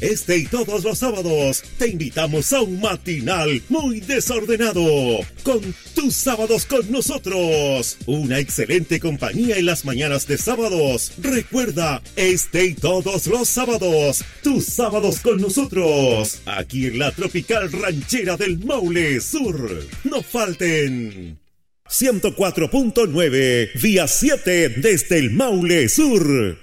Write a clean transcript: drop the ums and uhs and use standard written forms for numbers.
Este y todos los sábados te invitamos a un matinal muy desordenado con tus sábados con nosotros. Una excelente compañía en las mañanas de sábados. Recuerda, este y todos los sábados, tus sábados con nosotros. Aquí en la tropical ranchera del Maule Sur. No falten. 104.9 vía 7 desde el Maule Sur.